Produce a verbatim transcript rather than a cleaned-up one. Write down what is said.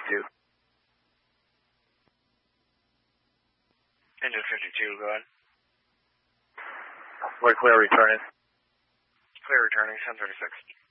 fifty-two. Engine fifty-two, go ahead. We're clear returning. Clear returning, ten thirty-six.